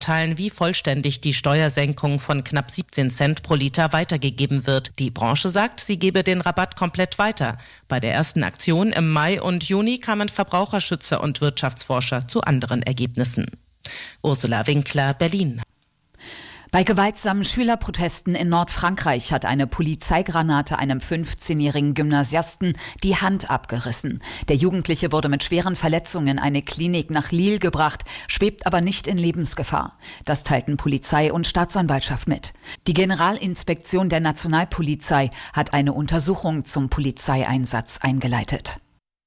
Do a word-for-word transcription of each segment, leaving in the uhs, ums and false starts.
mitteilen, wie vollständig die Steuersenkung von knapp siebzehn Cent pro Liter weitergegeben wird. Die Branche sagt, sie gebe den Rabatt komplett weiter. Bei der ersten Aktion im Mai und Juni kamen Verbraucherschützer und Wirtschaftsforscher zu anderen Ergebnissen. Ursula Winkler, Berlin. Bei gewaltsamen Schülerprotesten in Nordfrankreich hat eine Polizeigranate einem fünfzehnjährigen Gymnasiasten die Hand abgerissen. Der Jugendliche wurde mit schweren Verletzungen in eine Klinik nach Lille gebracht, schwebt aber nicht in Lebensgefahr. Das teilten Polizei und Staatsanwaltschaft mit. Die Generalinspektion der Nationalpolizei hat eine Untersuchung zum Polizeieinsatz eingeleitet.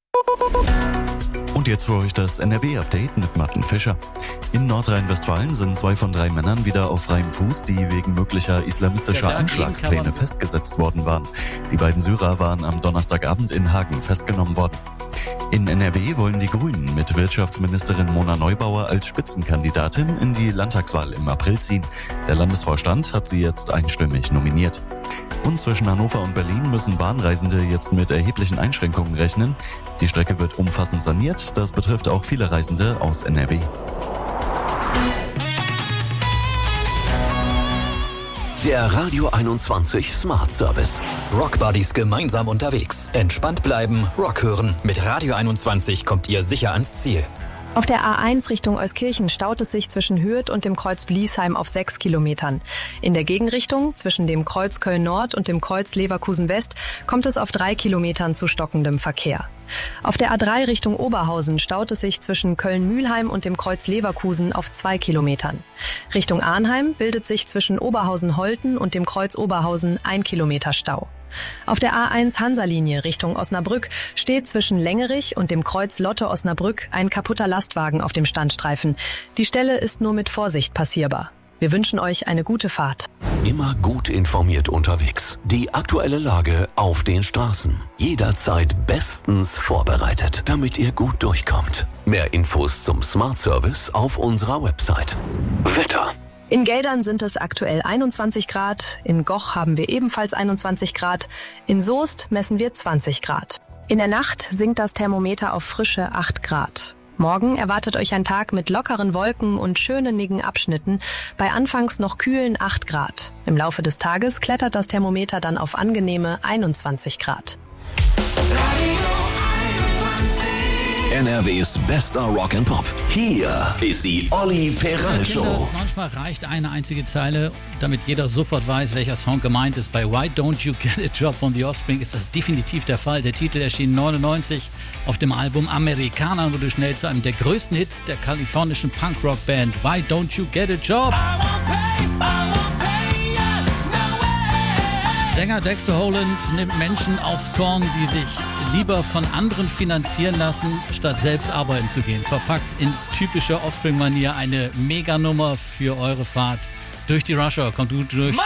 Und jetzt für euch das N R W-Update mit Martin Fischer. In Nordrhein-Westfalen sind zwei von drei Männern wieder auf freiem Fuß, die wegen möglicher islamistischer Anschlagspläne festgesetzt worden waren. Die beiden Syrer waren am Donnerstagabend in Hagen festgenommen worden. In N R W wollen die Grünen mit Wirtschaftsministerin Mona Neubauer als Spitzenkandidatin in die Landtagswahl im April ziehen. Der Landesvorstand hat sie jetzt einstimmig nominiert. Und zwischen Hannover und Berlin müssen Bahnreisende jetzt mit erheblichen Einschränkungen rechnen. Die Strecke wird umfassend saniert. Das betrifft auch viele Reisende aus N R W. Der Radio einundzwanzig Smart Service. Rockbuddies gemeinsam unterwegs. Entspannt bleiben, Rock hören. Mit Radio einundzwanzig kommt ihr sicher ans Ziel. Auf der A eins Richtung Euskirchen staut es sich zwischen Hürth und dem Kreuz Bliesheim auf sechs Kilometern. In der Gegenrichtung zwischen dem Kreuz Köln-Nord und dem Kreuz Leverkusen-West kommt es auf drei Kilometern zu stockendem Verkehr. Auf der A drei Richtung Oberhausen staut es sich zwischen Köln-Mühlheim und dem Kreuz Leverkusen auf zwei Kilometern. Richtung Arnheim bildet sich zwischen Oberhausen-Holten und dem Kreuz Oberhausen ein Kilometer Stau. Auf der A eins Hansa-Linie Richtung Osnabrück steht zwischen Längerich und dem Kreuz Lotte-Osnabrück ein kaputter Lastwagen auf dem Standstreifen. Die Stelle ist nur mit Vorsicht passierbar. Wir wünschen euch eine gute Fahrt. Immer gut informiert unterwegs. Die aktuelle Lage auf den Straßen. Jederzeit bestens vorbereitet, damit ihr gut durchkommt. Mehr Infos zum Smart Service auf unserer Website. Wetter. In Geldern sind es aktuell einundzwanzig Grad, in Goch haben wir ebenfalls einundzwanzig Grad, in Soest messen wir zwanzig Grad. In der Nacht sinkt das Thermometer auf frische acht Grad. Morgen erwartet euch ein Tag mit lockeren Wolken und schönennigen Abschnitten, bei anfangs noch kühlen acht Grad. Im Laufe des Tages klettert das Thermometer dann auf angenehme einundzwanzig Grad. N R Ws bester Rock and Pop. Hier ist die Olli Peral Show. Manchmal reicht eine einzige Zeile, damit jeder sofort weiß, welcher Song gemeint ist. Bei Why Don't You Get a Job von The Offspring ist das definitiv der Fall. Der Titel erschien neunundneunzig auf dem Album Americana und wurde schnell zu einem der größten Hits der kalifornischen Punk-Rock-Band Why Don't You Get a Job? Sänger Dexter Holland nimmt Menschen aufs Korn, die sich lieber von anderen finanzieren lassen, statt selbst arbeiten zu gehen. Verpackt in typischer Offspring-Manier eine Meganummer für eure Fahrt durch die Rush Hour. Kommt gut durch.